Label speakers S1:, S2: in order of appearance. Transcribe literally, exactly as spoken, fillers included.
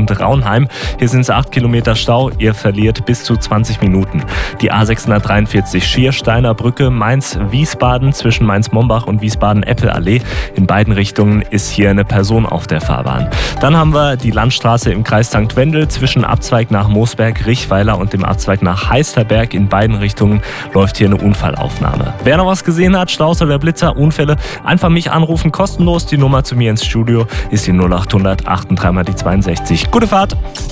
S1: und Raunheim. Hier sind es acht Kilometer Stau. Ihr verliert bis zu zwanzig Minuten. Die A sechshundertdreiundvierzig Schiersteiner Brücke, Mainz-Wiesbaden zwischen Mainz-Mombach und Wiesbaden-Eppelallee. In beiden Richtungen ist hier eine Person auf der Fahrbahn. Dann haben wir die Landstraße im Kreis Sankt Wendel zwischen Abzweig nach Moosberg, Richweiler und dem Abzweig nach Heisterberg. In beiden Richtungen läuft hier eine Unfallaufnahme. Wer noch was gesehen hat, Staus oder Blitzer, Unfälle, einfach mich anrufen, kostenlos. Die Nummer zu mir ins Studio ist die null acht hundert achtunddreißig mal die zweiundsechzig. Gute Fahrt!